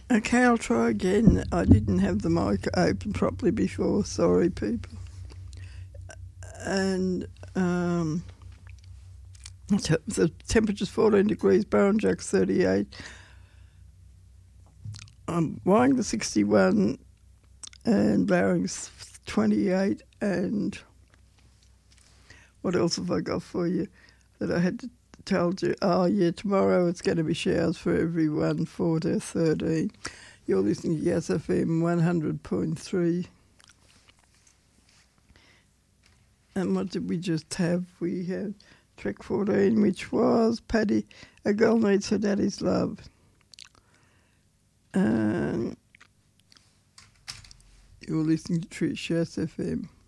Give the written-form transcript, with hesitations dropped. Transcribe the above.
Okay, I'll try again. I didn't have the mic open properly before. Sorry, people. And the temperature's 14 degrees, Barrenjock's 38. Warringah 61 and Blowing's 28. And what else have I got for you that I had to tell you? Oh, yeah, tomorrow it's going to be showers for everyone, 4 to 13. You're listening to Yes FM 100.3. And what did we just have? We had track 14, which was Paddy, A Girl Needs Her Daddy's Love. You're listening to Trish Yes FM.